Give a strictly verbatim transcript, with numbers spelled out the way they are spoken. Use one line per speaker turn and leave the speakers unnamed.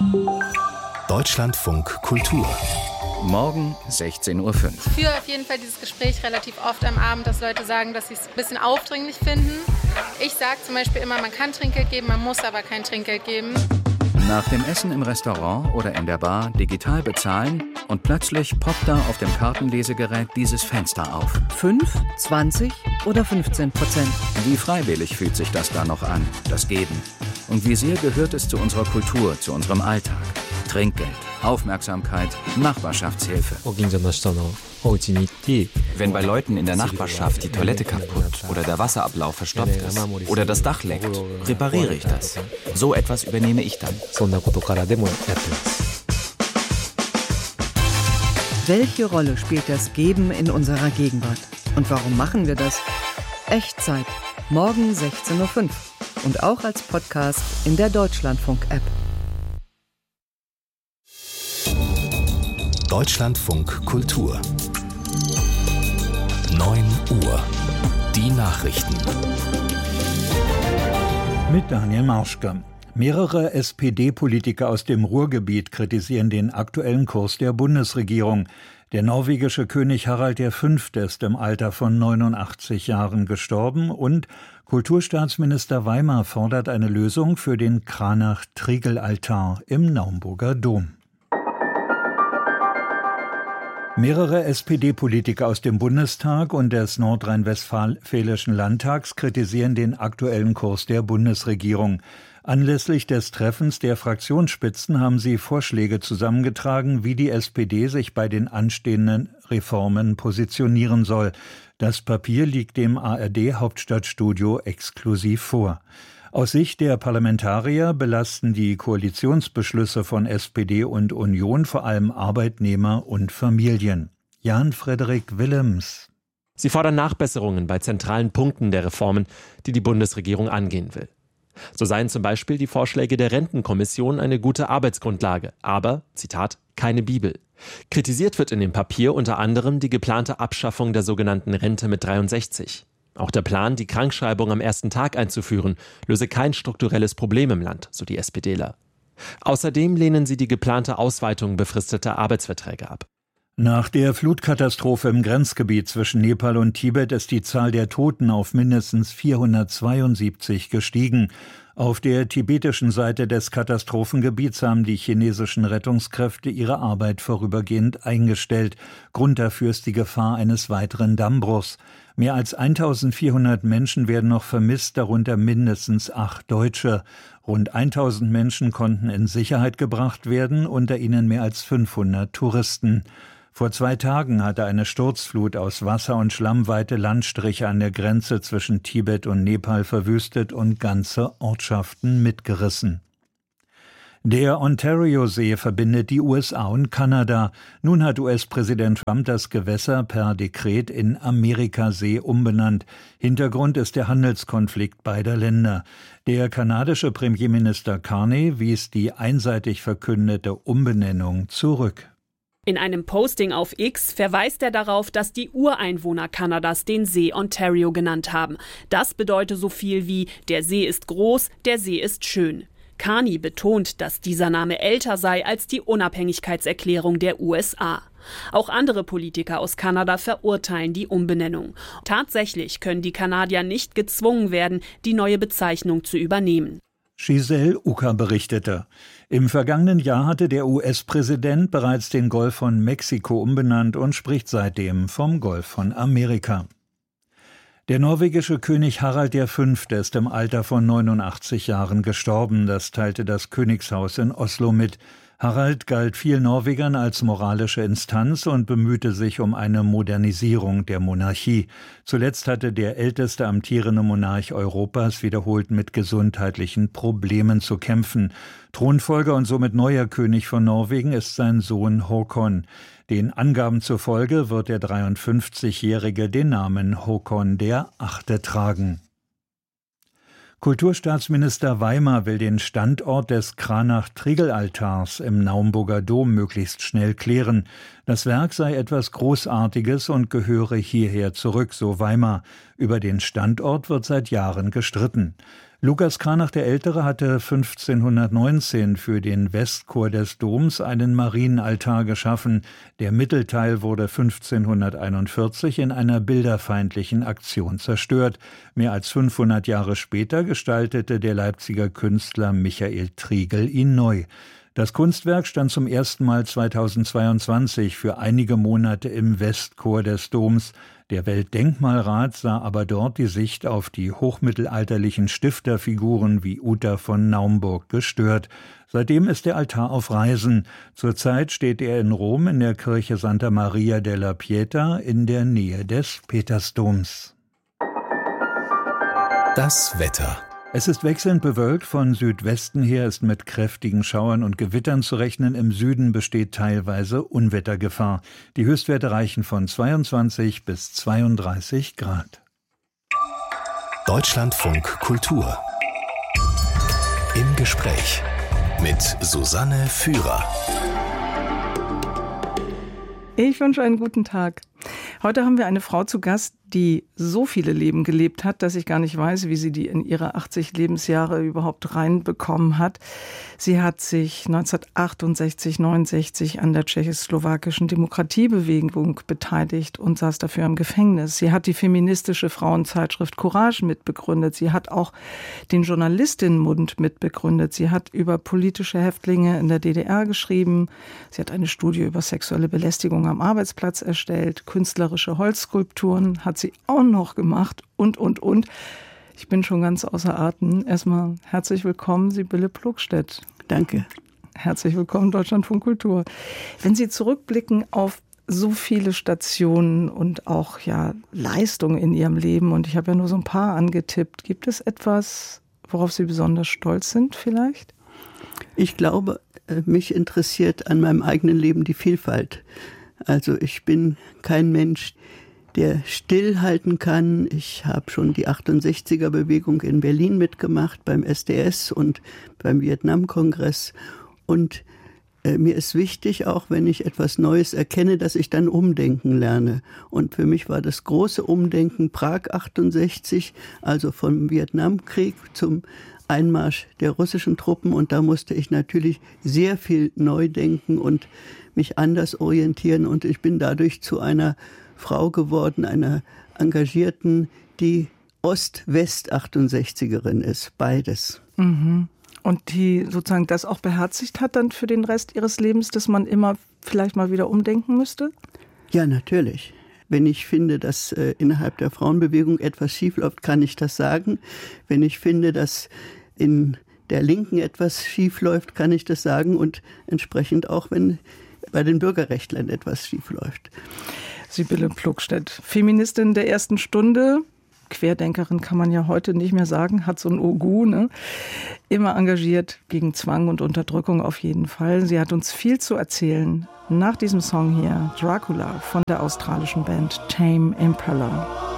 Deutschlandfunk Kultur.
Morgen sechzehn Uhr fünf.
Ich führe auf jeden Fall dieses Gespräch relativ oft am Abend, dass Leute sagen, dass sie es ein bisschen aufdringlich finden. Ich sage zum Beispiel immer, man kann Trinkgeld geben, man muss aber kein Trinkgeld geben.
Nach dem Essen im Restaurant oder in der Bar digital bezahlen und plötzlich poppt da auf dem Kartenlesegerät dieses Fenster auf.
fünf, zwanzig oder fünfzehn Prozent.
Wie freiwillig fühlt sich das da noch an, das Geben? Und wie sehr gehört es zu unserer Kultur, zu unserem Alltag? Trinkgeld, Aufmerksamkeit, Nachbarschaftshilfe.
Wenn bei Leuten in der Nachbarschaft die Toilette kaputt oder der Wasserablauf verstopft ist oder das Dach leckt, repariere ich das. So etwas übernehme ich dann.
Welche Rolle spielt das Geben in unserer Gegenwart? Und warum machen wir das? Echtzeit. Morgen sechzehn Uhr fünf. Und auch als Podcast in der Deutschlandfunk-App.
Deutschlandfunk Kultur. neun Uhr. Die Nachrichten.
Mit Daniel Marschke. Mehrere S P D-Politiker aus dem Ruhrgebiet kritisieren den aktuellen Kurs der Bundesregierung. Der norwegische König Harald der Fünfte ist im Alter von neunundachtzig Jahren gestorben und Kulturstaatsminister Weimar fordert eine Lösung für den Cranach-Trigl-Altar im Naumburger Dom. Mehrere S P D-Politiker aus dem Bundestag und des nordrhein-westfälischen Landtags kritisieren den aktuellen Kurs der Bundesregierung. Anlässlich des Treffens der Fraktionsspitzen haben sie Vorschläge zusammengetragen, wie die S P D sich bei den anstehenden Reformen positionieren soll. Das Papier liegt dem A R D-Hauptstadtstudio exklusiv vor. Aus Sicht der Parlamentarier belasten die Koalitionsbeschlüsse von S P D und Union vor allem Arbeitnehmer und Familien. Jan-Frederik Willems.
Sie fordern Nachbesserungen bei zentralen Punkten der Reformen, die die Bundesregierung angehen will. So seien zum Beispiel die Vorschläge der Rentenkommission eine gute Arbeitsgrundlage, aber, Zitat, keine Bibel. Kritisiert wird in dem Papier unter anderem die geplante Abschaffung der sogenannten Rente mit dreiundsechzig. Auch der Plan, die Krankschreibung am ersten Tag einzuführen, löse kein strukturelles Problem im Land, so die SPDler. Außerdem lehnen sie die geplante Ausweitung befristeter Arbeitsverträge ab.
Nach der Flutkatastrophe im Grenzgebiet zwischen Nepal und Tibet ist die Zahl der Toten auf mindestens vierhundertzweiundsiebzig gestiegen. Auf der tibetischen Seite des Katastrophengebiets haben die chinesischen Rettungskräfte ihre Arbeit vorübergehend eingestellt. Grund dafür ist die Gefahr eines weiteren Dammbruchs. Mehr als eintausendvierhundert Menschen werden noch vermisst, darunter mindestens acht Deutsche. Rund tausend Menschen konnten in Sicherheit gebracht werden, unter ihnen mehr als fünfhundert Touristen. Vor zwei Tagen hatte eine Sturzflut aus Wasser und Schlamm weite Landstriche an der Grenze zwischen Tibet und Nepal verwüstet und ganze Ortschaften mitgerissen. Der Ontario-See verbindet die U S A und Kanada. Nun hat U S-Präsident Trump das Gewässer per Dekret in Amerikasee umbenannt. Hintergrund ist der Handelskonflikt beider Länder. Der kanadische Premierminister Carney wies die einseitig verkündete Umbenennung zurück.
In einem Posting auf X verweist er darauf, dass die Ureinwohner Kanadas den See Ontario genannt haben. Das bedeutet so viel wie: Der See ist groß, der See ist schön. Carney betont, dass dieser Name älter sei als die Unabhängigkeitserklärung der U S A. Auch andere Politiker aus Kanada verurteilen die Umbenennung. Tatsächlich können die Kanadier nicht gezwungen werden, die neue Bezeichnung zu übernehmen.
Giselle Ucker berichtete. Im vergangenen Jahr hatte der U S-Präsident bereits den Golf von Mexiko umbenannt und spricht seitdem vom Golf von Amerika. Der norwegische König Harald der Fünfte ist im Alter von neunundachtzig Jahren gestorben, das teilte das Königshaus in Oslo mit. Harald galt vielen Norwegern als moralische Instanz und bemühte sich um eine Modernisierung der Monarchie. Zuletzt hatte der älteste amtierende Monarch Europas wiederholt mit gesundheitlichen Problemen zu kämpfen. Thronfolger und somit neuer König von Norwegen ist sein Sohn Håkon. Den Angaben zufolge wird der dreiundfünfzigjährige den Namen Håkon der Achte tragen. Kulturstaatsminister Weimar will den Standort des Cranach-Trigl-Altars im Naumburger Dom möglichst schnell klären. Das Werk sei etwas Großartiges und gehöre hierher zurück, so Weimar. Über den Standort wird seit Jahren gestritten. Lukas Cranach der Ältere hatte fünfzehnhundertneunzehn für den Westchor des Doms einen Marienaltar geschaffen. Der Mittelteil wurde fünfzehnhunderteinundvierzig in einer bilderfeindlichen Aktion zerstört. Mehr als fünfhundert Jahre später gestaltete der Leipziger Künstler Michael Triegel ihn neu. Das Kunstwerk stand zum ersten Mal zweitausendzweiundzwanzig für einige Monate im Westchor des Doms. Der Weltdenkmalrat sah aber dort die Sicht auf die hochmittelalterlichen Stifterfiguren wie Uta von Naumburg gestört. Seitdem ist der Altar auf Reisen. Zurzeit steht er in Rom in der Kirche Santa Maria della Pietà in der Nähe des Petersdoms.
Das Wetter.
Es ist wechselnd bewölkt, von Südwesten her ist mit kräftigen Schauern und Gewittern zu rechnen. Im Süden besteht teilweise Unwettergefahr. Die Höchstwerte reichen von zweiundzwanzig bis zweiunddreißig Grad.
Deutschlandfunk Kultur. Im Gespräch mit Susanne Führer.
Ich wünsche einen guten Tag. Heute haben wir eine Frau zu Gast, die so viele Leben gelebt hat, dass ich gar nicht weiß, wie sie die in ihre achtzig Lebensjahre überhaupt reinbekommen hat. Sie hat sich neunzehnhundertachtundsechzig, neunundsechzig an der tschechoslowakischen Demokratiebewegung beteiligt und saß dafür im Gefängnis. Sie hat die feministische Frauenzeitschrift Courage mitbegründet. Sie hat auch den Journalistinnenbund mitbegründet. Sie hat über politische Häftlinge in der D D R geschrieben. Sie hat eine Studie über sexuelle Belästigung am Arbeitsplatz erstellt. Künstlerische Holzskulpturen hat sie auch noch gemacht und, und, und. Ich bin schon ganz außer Atem. Erstmal herzlich willkommen, Sibylle Plogstedt.
Danke.
Herzlich willkommen, Deutschlandfunk Kultur. Wenn Sie zurückblicken auf so viele Stationen und auch ja Leistungen in Ihrem Leben, und ich habe ja nur so ein paar angetippt, gibt es etwas, worauf Sie besonders stolz sind vielleicht?
Ich glaube, mich interessiert an meinem eigenen Leben die Vielfalt. Also ich bin kein Mensch, der stillhalten kann. Ich habe schon die achtundsechziger-Bewegung in Berlin mitgemacht, beim S D S und beim Vietnam-Kongress. Und äh, mir ist wichtig, auch wenn ich etwas Neues erkenne, dass ich dann umdenken lerne. Und für mich war das große Umdenken Prag achtundsechzig, also vom Vietnamkrieg zum Einmarsch der russischen Truppen. Und da musste ich natürlich sehr viel neu denken und mich anders orientieren. Und ich bin dadurch zu einer Frau geworden, einer Engagierten, die Ost-West-achtundsechzigerin ist, beides.
Mhm. Und die sozusagen das auch beherzigt hat dann für den Rest ihres Lebens, dass man immer vielleicht mal wieder umdenken müsste?
Ja, natürlich. Wenn ich finde, dass äh, innerhalb der Frauenbewegung etwas schiefläuft, kann ich das sagen. Wenn ich finde, dass in der Linken etwas schiefläuft, kann ich das sagen. Und entsprechend auch, wenn bei den Bürgerrechtlern etwas schiefläuft.
Sibylle Plogstedt, Feministin der ersten Stunde, Querdenkerin kann man ja heute nicht mehr sagen, hat so ein Ogu, ne? Immer engagiert gegen Zwang und Unterdrückung auf jeden Fall. Sie hat uns viel zu erzählen. Nach diesem Song hier, Dracula von der australischen Band Tame Impala.